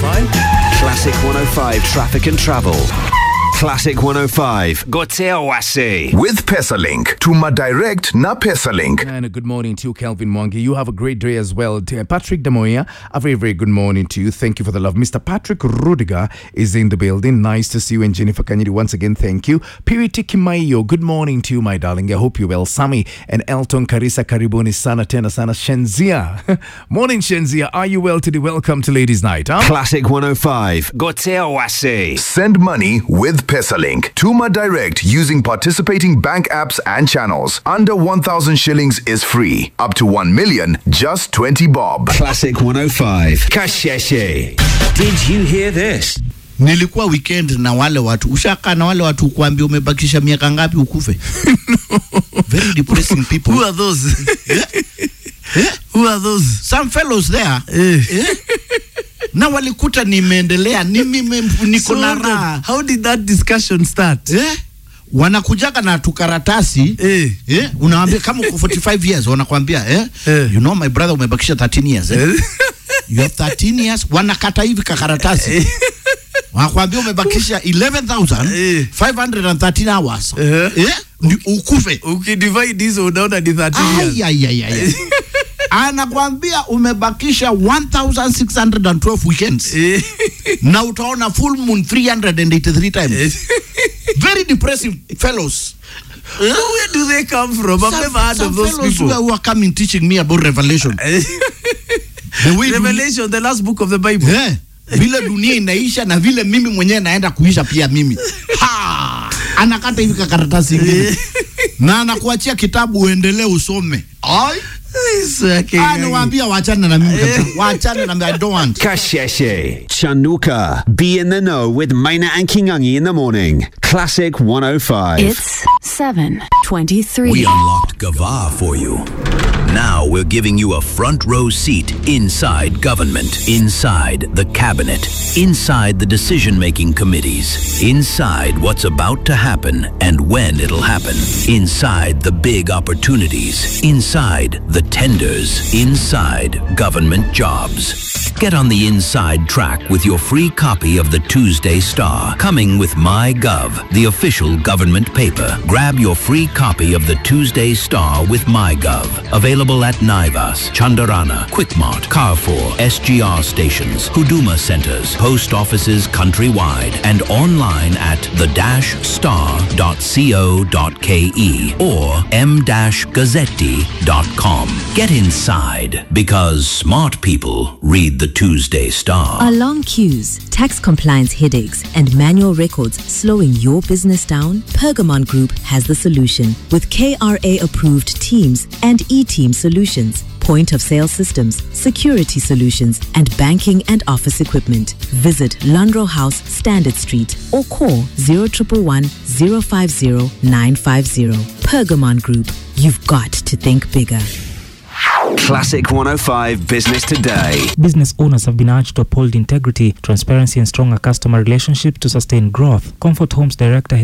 105. Classic 105 Traffic and Travel. Classic 105 Goteo Wase with PesaLink. Tuma Direct na PesaLink. And a good morning to you, Kelvin Mwangi. You have a great day as well. Patrick Damoya, a very, very good morning to you. Thank you for the love. Mr. Patrick Rudiger is in the building. Nice to see you. And Jennifer Kanyidi, once again, thank you. Purity Kimayo, good morning to you, my darling. I hope you're well. Sami and Elton Karisa Karibuni Sana Tena Sana Shenzia. Morning, Shenzia. Are you well today? Welcome to Ladies' Night. Huh? Classic 105 Goteo Wase. Send money with PesaLink. Tuma Direct using participating bank apps and channels. Under 1,000 shillings is free. Up to 1 million, just 20 bob. Classic 105 Kasheshe. Did you hear this? Nilikuwa weekend na wale watu. Ushaka na wale watu kuambia umebakisha miaka ngapi ukufe. Very depressing people. Who are those? Who are those? Some fellows there. Na walikuta nimeendelea niko na raha. How did that discussion start? Wanakujaga na tukaratasi unawaambia kama uko 45 years wanakuambia you know my brother umebakisha 13 years you have 13 years wanakata hivi kakaratasi wanakuambia umebakisha 11,513 hours ukufe. Ukidivide hizo unaona ni 13 years. Anakuambia umebakisha 1,612 weekends. Na utaona full moon 383 times. Very depressive fellows. Where do they come from? I've never heard of those people. Who are coming teaching me about Revelation. Revelation, the last book of the Bible. Vile dunia inaisha na vile mimi mwenyewe naenda kuisha pia mimi. Anakata hivi karatasi ingine. Na anakuachia kitabu uendelee usome. Anawaambia wachana na mimi kabisa. Wachana na mimi, I don't want. Kasheshe. Chanuka. Be in the know with Maina and Kingangi in the morning. Classic 105. It's 7:23. We unlocked Gava for you. Now we're giving you a front row seat inside government, inside the cabinet, inside the decision-making committees, inside what's about to happen and when it'll happen, inside the big opportunities, inside the tenders, inside government jobs. Get on the inside track with your free copy of the Tuesday Star, coming with MyGov, the official government paper. Grab your free copy of the Tuesday Star with MyGov. Available at Naivas, Chandarana, Quickmart, Carrefour, SGR stations, Huduma centers, post offices countrywide, and online at the-star.co.ke or m-gazzetti.com. Get inside, because smart people read the Tuesday Star. Are long queues, tax compliance headaches, and manual records slowing your business down? Pergamon Group has the solution with KRA-approved teams and e-team solutions, point-of-sale systems, security solutions, and banking and office equipment. Visit Lundrow House, Standard Street, or call 0111 050 950. Pergamon Group, you've got to think bigger. Classic 105 Business Today. Business owners have been urged to uphold integrity, transparency, and stronger customer relationships to sustain growth. Comfort Homes Director